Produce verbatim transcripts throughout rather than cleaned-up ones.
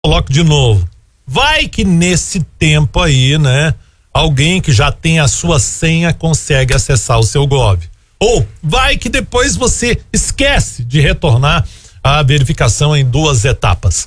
Coloco de novo. Vai que nesse tempo aí, né, alguém que já tem a sua senha consegue acessar o seu Gov. Ou vai que depois você esquece de retornar a verificação em duas etapas.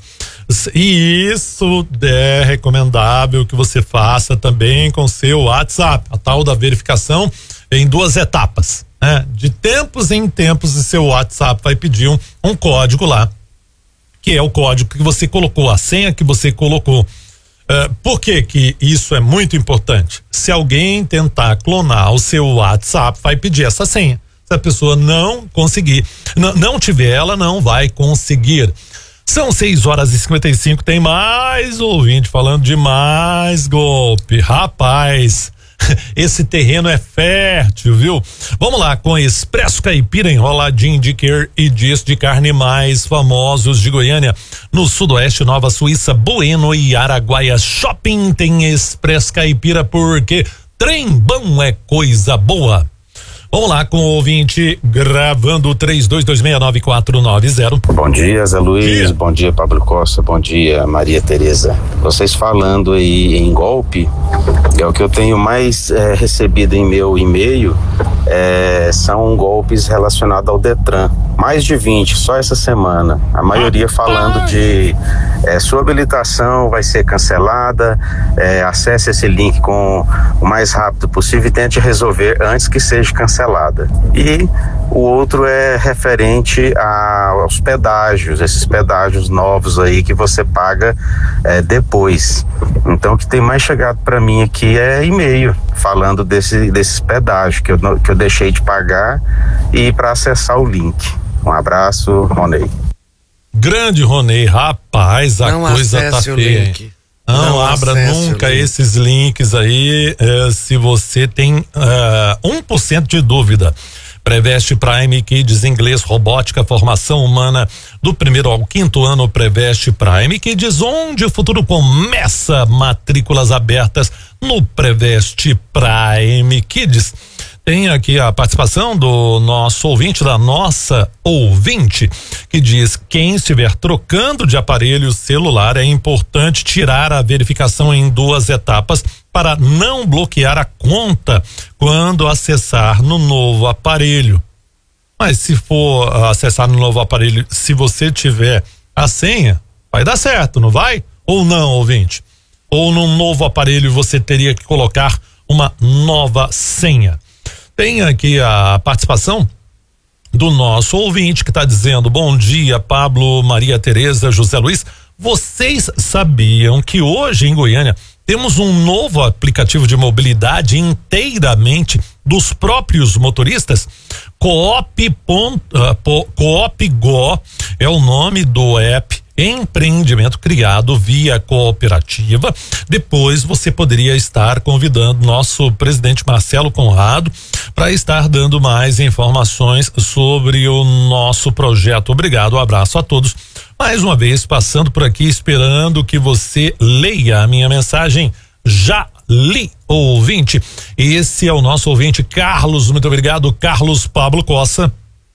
E isso é recomendável que você faça também com seu WhatsApp, a tal da verificação em duas etapas, né? De tempos em tempos, o seu WhatsApp vai pedir um, um código lá, que é o código que você colocou, a senha que você colocou. Uh, por que que isso é muito importante? Se alguém tentar clonar o seu WhatsApp, vai pedir essa senha. Se a pessoa não conseguir, não tiver, ela não vai conseguir. São seis horas e cinquenta e cinco, tem mais ouvinte falando de mais golpe. Rapaz, esse terreno é fértil, viu? Vamos lá com Expresso Caipira, enroladinho de queijo e dias de carne mais famosos de Goiânia. No Sudoeste, Nova Suíça, Bueno e Araguaia Shopping tem Expresso Caipira, porque trem bom é coisa boa. Vamos lá com o ouvinte gravando três dois dois seis nove quatro nove zero. Bom dia, Zé Luiz. Dia. Bom dia, Pablo Costa. Bom dia, Maria Tereza. Vocês falando aí em golpe, é o que eu tenho mais é, recebido em meu e-mail, é, são golpes relacionados ao Detran. Mais de vinte, só essa semana. A maioria falando de é, sua habilitação vai ser cancelada, é, acesse esse link com o mais rápido possível e tente resolver antes que seja cancelada. E o outro é referente a, aos pedágios, esses pedágios novos aí que você paga é, depois. Então o que tem mais chegado para mim aqui é e-mail falando desse, desses pedágios que eu, que eu deixei de pagar e para acessar o link. Um abraço, Ronei. Grande Ronei, rapaz, a não coisa tá feia. Não, não abra nunca esses links aí, eh, se você tem uh, um por cento de dúvida. Preveste Prime Kids, inglês, robótica, formação humana do primeiro ao quinto ano. Preveste Prime Kids, onde o futuro começa. Matrículas abertas no Preveste Prime Kids. Tem aqui a participação do nosso ouvinte, da nossa ouvinte, que diz: quem estiver trocando de aparelho celular, é importante tirar a verificação em duas etapas para não bloquear a conta quando acessar no novo aparelho. Mas se for acessar no novo aparelho, se você tiver a senha, vai dar certo, não vai? Ou não, ouvinte? Ou num novo aparelho você teria que colocar uma nova senha. Tem aqui a participação do nosso ouvinte que está dizendo: bom dia, Pablo, Maria Tereza, José Luiz. Vocês sabiam que hoje em Goiânia temos um novo aplicativo de mobilidade inteiramente dos próprios motoristas? Coop. Uh, Coop Go é o nome do app, empreendimento criado via cooperativa. Depois você poderia estar convidando nosso presidente Marcelo Conrado para estar dando mais informações sobre o nosso projeto. Obrigado, um abraço a todos. Mais uma vez passando por aqui, esperando que você leia a minha mensagem. Já li, ouvinte. Esse é o nosso ouvinte Carlos. Muito obrigado, Carlos Pablo Costa.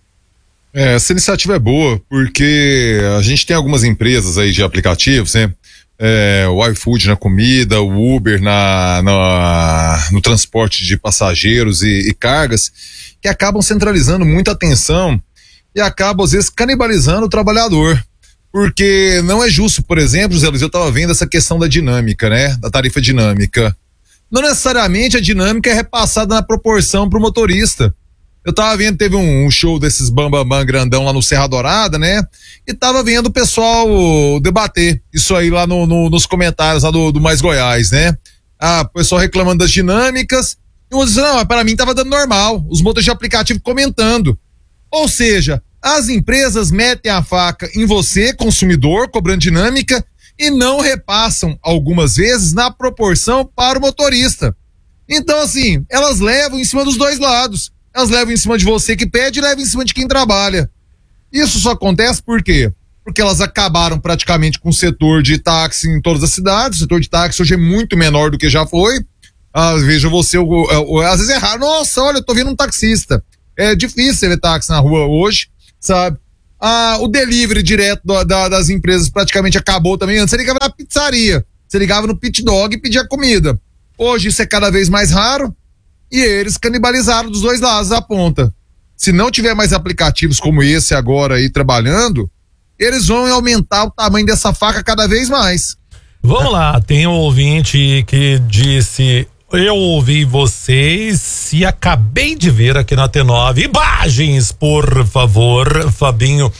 É, essa iniciativa é boa, porque a gente tem algumas empresas aí de aplicativos, né? É, o iFood na comida, o Uber na, na, no transporte de passageiros e, e cargas, que acabam centralizando muita atenção e acabam, às vezes, canibalizando o trabalhador. Porque não é justo, por exemplo, José Luiz, eu estava vendo essa questão da dinâmica, né? Da tarifa dinâmica. Não necessariamente a dinâmica é repassada na proporção para o motorista. Eu tava vendo, teve um, um show desses bambambam grandão lá no Serra Dourada, né? E tava vendo o pessoal debater isso aí lá no, no, nos comentários lá do, do Mais Goiás, né? Ah, o pessoal reclamando das dinâmicas. E um dizendo, não, para mim tava dando normal. Os motoristas de aplicativo comentando. Ou seja, as empresas metem a faca em você, consumidor, cobrando dinâmica, e não repassam, algumas vezes, na proporção para o motorista. Então, assim, elas levam em cima dos dois lados. Elas levam em cima de você que pede e levam em cima de quem trabalha. Isso só acontece por quê? Porque elas acabaram praticamente com o setor de táxi em todas as cidades. O setor de táxi hoje é muito menor do que já foi. Ah, veja você, eu, eu, eu, às vezes é raro. Nossa, olha, eu tô vendo um taxista. É difícil ver táxi na rua hoje, sabe? Ah, o delivery direto do, da, das empresas praticamente acabou também. Antes você ligava na pizzaria, você ligava no pit dog e pedia comida. Hoje isso é cada vez mais raro e eles canibalizaram dos dois lados da ponta. Se não tiver mais aplicativos como esse agora aí trabalhando, eles vão aumentar o tamanho dessa faca cada vez mais. Vamos lá, tem um ouvinte que disse: eu ouvi vocês e acabei de ver aqui na T nove. Imagens, por favor, Fabinho.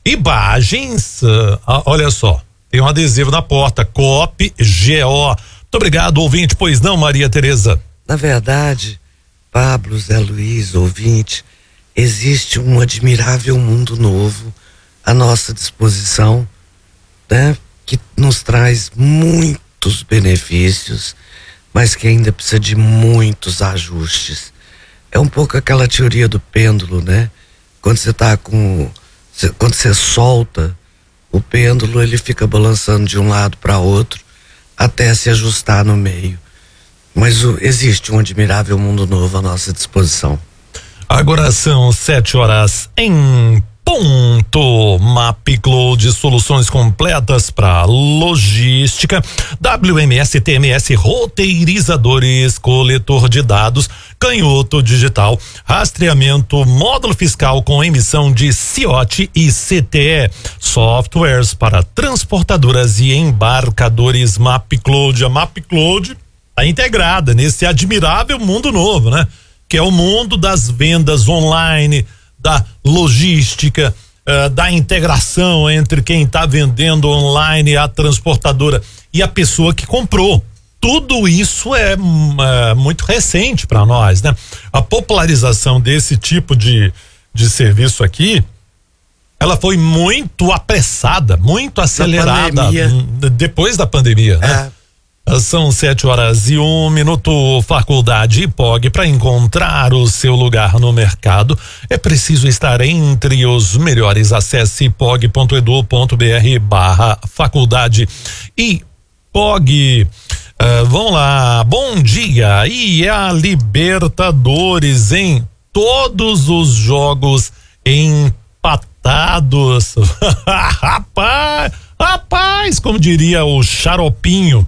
Imagens, ah, olha só, tem um adesivo na porta, Coop G O. Muito obrigado, ouvinte. Pois não, Maria Tereza? Na verdade, Pablo, Zé Luiz, ouvinte, existe um admirável mundo novo à nossa disposição, né? Que nos traz muitos benefícios, mas que ainda precisa de muitos ajustes. É um pouco aquela teoria do pêndulo, né? Quando você tá com, quando você solta o pêndulo, ele fica balançando de um lado para outro até se ajustar no meio. Mas o, existe um admirável mundo novo à nossa disposição. Agora são sete horas em ponto. MapCloud, soluções completas para logística. W M S, T M S, roteirizadores, coletor de dados, canhoto digital, rastreamento, módulo fiscal com emissão de C I O T e C T E, softwares para transportadoras e embarcadores. MapCloud, a MapCloud está integrada nesse admirável mundo novo, né? Que é o mundo das vendas online, da logística, uh, da integração entre quem está vendendo online, a transportadora e a pessoa que comprou. Tudo isso é uh, muito recente para nós, né? A popularização desse tipo de, de serviço aqui, ela foi muito apressada, muito acelerada depois da pandemia, né? É. São sete horas e um minuto. Faculdade I P O G, para encontrar o seu lugar no mercado é preciso estar entre os melhores. Acesse ipog ponto edu ponto br barra faculdade I P O G. Uh, vamos lá, bom dia. E a Libertadores em todos os jogos empatados. rapaz, rapaz, como diria o Xaropinho.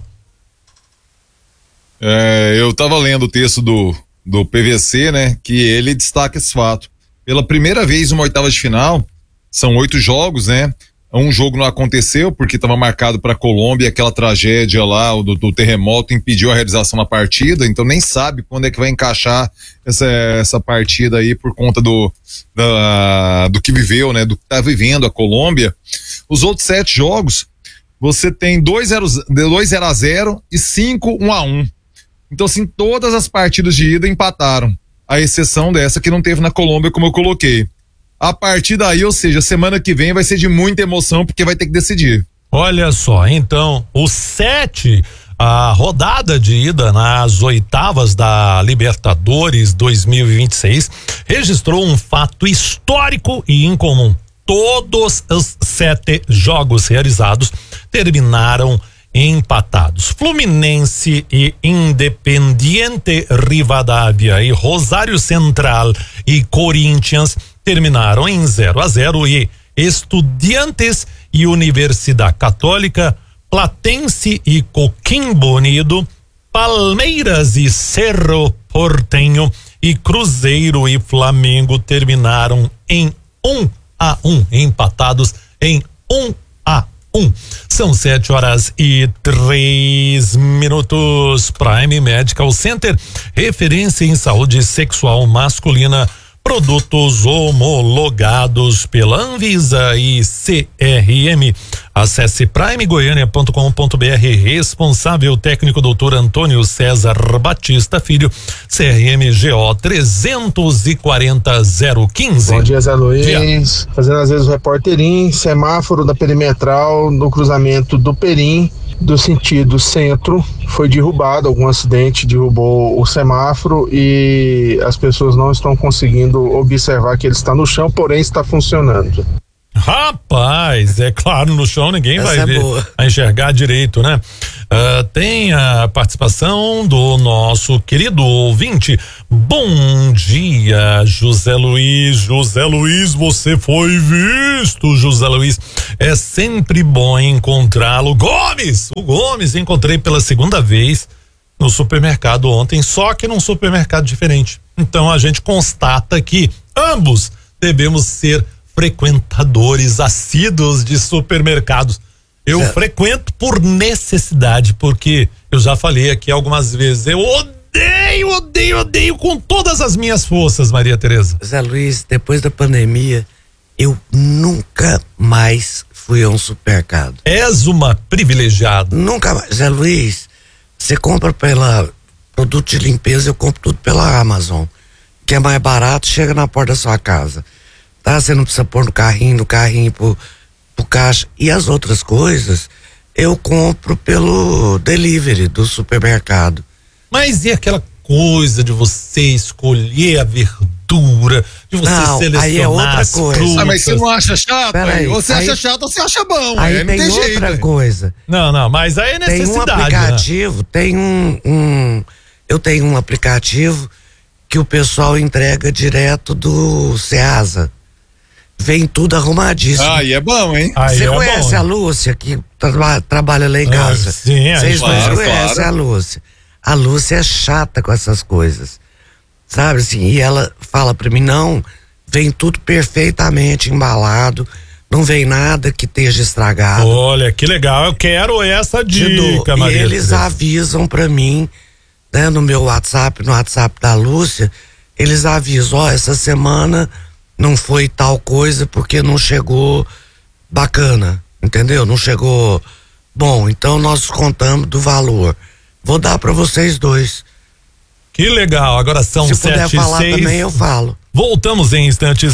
É, eu estava lendo o texto do, do P V C, né? Que ele destaca esse fato. Pela primeira vez uma oitava de final, são oito jogos, né? Um jogo não aconteceu porque estava marcado para a Colômbia, aquela tragédia lá do, do terremoto impediu a realização da partida, então nem sabe quando é que vai encaixar essa, essa partida aí por conta do, da, do que viveu, né? Do que está vivendo a Colômbia. Os outros sete jogos, você tem dois zero a zero e cinco um a um. Então, assim, todas as partidas de ida empataram, à exceção dessa que não teve na Colômbia, como eu coloquei. A partir daí, ou seja, semana que vem vai ser de muita emoção, porque vai ter que decidir. Olha só, então, o sete, a rodada de ida nas oitavas da Libertadores dois mil e vinte e seis, registrou um fato histórico e incomum. Todos os sete jogos realizados terminaram empatados. Fluminense e Independiente Rivadavia e Rosário Central e Corinthians terminaram em zero a zero e Estudiantes e Universidade Católica, Platense e Coquimbo Unido, Palmeiras e Cerro Porteño e Cruzeiro e Flamengo terminaram em um a um, empatados em um a um. São sete horas e três minutos. Prime Medical Center, referência em saúde sexual masculina, produtos homologados pela Anvisa e C R M. Acesse prime goiânia ponto com ponto br. Responsável técnico doutor Antônio César Batista Filho, C R M G O trezentos e quarenta zero quinze. Bom dia, Zé Luiz. Dia. Fazendo às vezes o repórterim, semáforo da perimetral no cruzamento do Perim, do sentido centro, foi derrubado. Algum acidente derrubou o semáforo e as pessoas não estão conseguindo observar que ele está no chão, porém está funcionando. Rapaz, é claro, no chão ninguém Essa vai é ver, boa. a enxergar direito, né? Uh, tem a participação do nosso querido ouvinte. Bom dia, José Luiz. José Luiz, você foi visto, José Luiz. É sempre bom encontrá-lo. Gomes, o Gomes encontrei pela segunda vez no supermercado ontem, só que num supermercado diferente. Então a gente constata que ambos devemos ser frequentadores assíduos de supermercados. Eu é. frequento por necessidade, porque eu já falei aqui algumas vezes, eu odeio, odeio, odeio com todas as minhas forças, Maria Tereza. Zé Luiz, depois da pandemia, eu nunca mais fui a um supermercado. És uma privilegiada. Nunca mais. Zé Luiz, você compra pela produto de limpeza, eu compro tudo pela Amazon, que é mais barato, chega na porta da sua casa. Tá? Você não precisa pôr no carrinho, no carrinho pro, pro caixa. E as outras coisas, eu compro pelo delivery do supermercado. Mas e aquela coisa de você escolher a verdura, de você não, selecionar aí é outra as coisa. frutas? Ah, mas você não acha chato? Aí, você aí, acha chato ou você acha bom? Aí é, tem, tem outra jeito, coisa. Não, não, mas aí é necessidade. Tem um aplicativo, né? tem um, um... Eu tenho um aplicativo que o pessoal entrega direto do Ceasa. Vem tudo arrumadíssimo. Aí é bom, hein? Você é conhece bom, a Lúcia, que tra trabalha lá em casa? Ah, sim, Vocês dois claro, conhecem claro. a Lúcia. A Lúcia é chata com essas coisas. Sabe assim? E ela fala pra mim, não, vem tudo perfeitamente embalado, não vem nada que esteja estragado. Olha, que legal, eu quero essa dica, E Maria eles Tereza. avisam pra mim, né, no meu WhatsApp, no WhatsApp da Lúcia, eles avisam, ó, essa semana não foi tal coisa porque não chegou bacana, entendeu? Não chegou bom, então nós contamos do valor. Vou dar pra vocês dois. Que legal, agora são Se sete puder e falar seis. também, eu falo. Voltamos em instantes.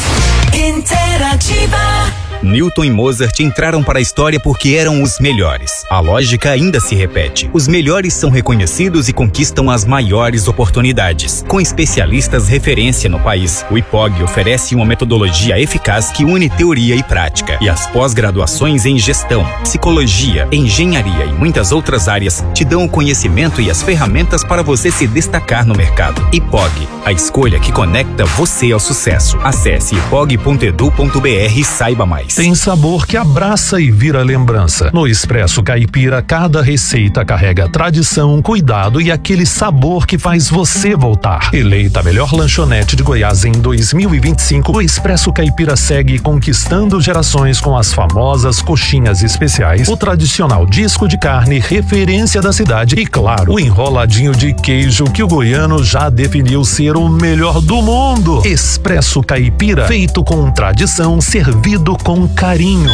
Interativa. Newton e Mozart entraram para a história porque eram os melhores. A lógica ainda se repete. Os melhores são reconhecidos e conquistam as maiores oportunidades. Com especialistas referência no país, o I P O G oferece uma metodologia eficaz que une teoria e prática. E as pós-graduações em gestão, psicologia, engenharia e muitas outras áreas te dão o conhecimento e as ferramentas para você se destacar no mercado. I P O G, a escolha que conecta você ao sucesso. Acesse ipog ponto edu ponto br e saiba mais. Tem sabor que abraça e vira lembrança. No Expresso Caipira, cada receita carrega tradição, cuidado e aquele sabor que faz você voltar. Eleita a melhor lanchonete de Goiás em dois mil e vinte e cinco, o Expresso Caipira segue conquistando gerações com as famosas coxinhas especiais, o tradicional disco de carne, referência da cidade e, claro, o enroladinho de queijo que o goiano já definiu ser o melhor do mundo. Expresso Caipira, feito com tradição, servido com carinho.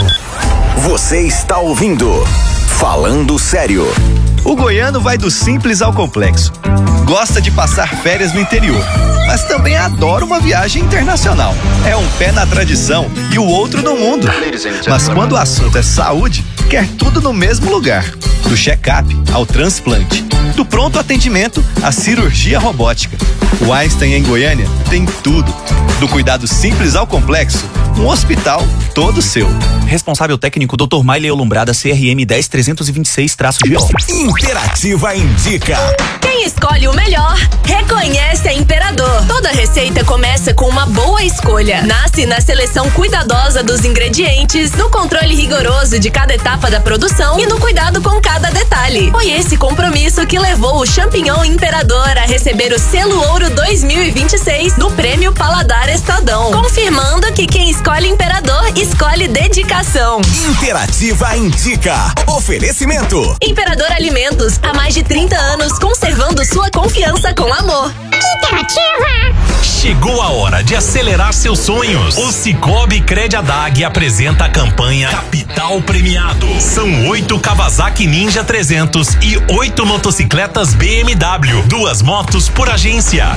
Você está ouvindo Falando Sério. O goiano vai do simples ao complexo. Gosta de passar férias no interior, mas também adora uma viagem internacional. É um pé na tradição e o outro no mundo. Mas quando o assunto é saúde, quer tudo no mesmo lugar. Do check-up ao transplante, do pronto atendimento à cirurgia robótica. O Einstein em Goiânia tem tudo. Do cuidado simples ao complexo, um hospital todo seu. Responsável técnico doutor Maile Olumbrada C R M dez trezentos e vinte e seis traço G O. Interativa indica. Quem escolhe o melhor, reconhece a Imperador. Toda receita começa com uma boa escolha. Nasce na seleção cuidadosa dos ingredientes, no controle rigoroso de cada etapa da produção e no cuidado com cada detalhe. Foi esse compromisso que levou o champignon Imperador a receber o selo Ouro dois mil e vinte e seis no Prêmio Paladar Estadão, confirmando que quem escolhe Imperador, escolhe dedicação. Interativa indica. Oferecimento. Imperador Alimentos, há mais de trinta anos, conservando sua confiança com amor. Interativa. Chegou a hora de acelerar seus sonhos. O Cicobi Crediadag apresenta a campanha Capital Premiado. São oito Kawasaki Ninja trezentos e oito motocicletas B M W. Duas motos por agência.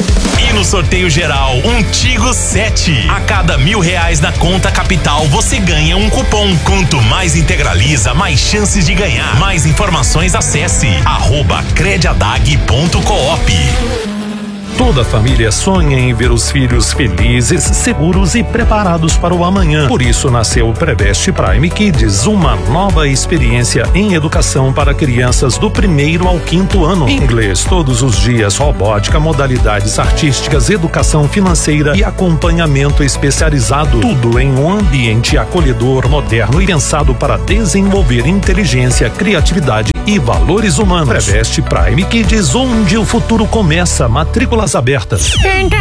E no sorteio geral, um Tigo sete. A cada mil reais na conta Capital, você ganha um cupom. Quanto mais integraliza, mais chances de ganhar. Mais informações, acesse arroba crediadag ponto coop. Toda família sonha em ver os filhos felizes, seguros e preparados para o amanhã. Por isso nasceu o Preveste Prime Kids, uma nova experiência em educação para crianças do primeiro ao quinto ano. Inglês todos os dias, robótica, modalidades artísticas, educação financeira e acompanhamento especializado. Tudo em um ambiente acolhedor, moderno e pensado para desenvolver inteligência, criatividade e valores humanos. Preveste Prime Kids, onde o futuro começa. Matrículas abertas.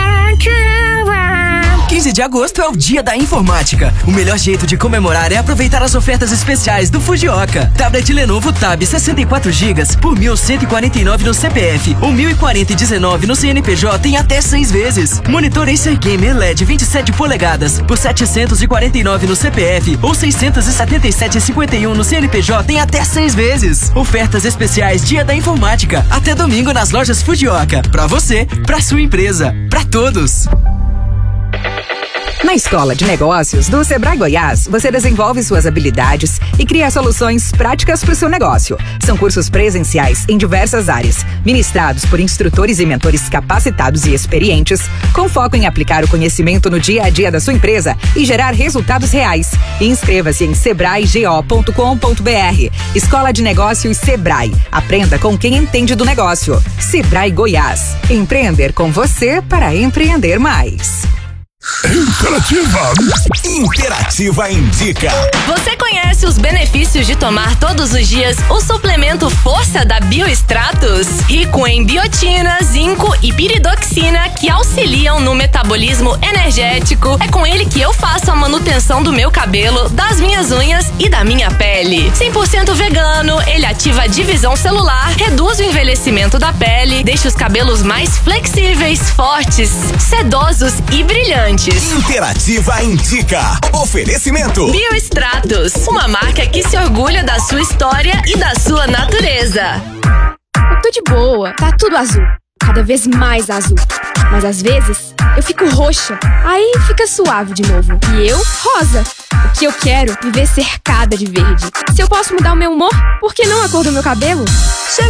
quinze de agosto é o dia da informática. O melhor jeito de comemorar é aproveitar as ofertas especiais do Fujioka. Tablet Lenovo Tab sessenta e quatro gigas por mil cento e quarenta e nove no C P F ou mil e quarenta e dezenove no C N P J em até seis vezes. Monitor Acer Gamer L E D vinte e sete polegadas por setecentos e quarenta e nove no C P F ou seiscentos e setenta e sete e cinquenta e um no C N P J em até seis vezes. Ofertas especiais Dia da Informática até domingo nas lojas Fujioka. Pra você, pra sua empresa, pra todos. Na Escola de Negócios do Sebrae Goiás, você desenvolve suas habilidades e cria soluções práticas para o seu negócio. São cursos presenciais em diversas áreas, ministrados por instrutores e mentores capacitados e experientes, com foco em aplicar o conhecimento no dia a dia da sua empresa e gerar resultados reais. Inscreva-se em sebrae go ponto com ponto br. Escola de Negócios Sebrae. Aprenda com quem entende do negócio. Sebrae Goiás. Empreender com você para empreender mais. Interativa. Interativa indica. Você conhece os benefícios de tomar todos os dias o suplemento Força da Biostratos? Rico em biotina, zinco e piridoxina que auxiliam no metabolismo energético. É com ele que eu faço a manutenção do meu cabelo, das minhas unhas e da minha pele. cem por cento vegano, ele ativa a divisão celular, reduz o envelhecimento da pele, deixa os cabelos mais flexíveis, fortes, sedosos e brilhantes. Interativa indica. Oferecimento Biostratos, uma marca que se orgulha da sua história e da sua natureza. Eu tô de boa, tá tudo azul, cada vez mais azul. Mas às vezes eu fico roxa, aí fica suave de novo. E eu, rosa. O que eu quero? Viver cercada de verde. Se eu posso mudar o meu humor, por que não a cor do meu cabelo? Chega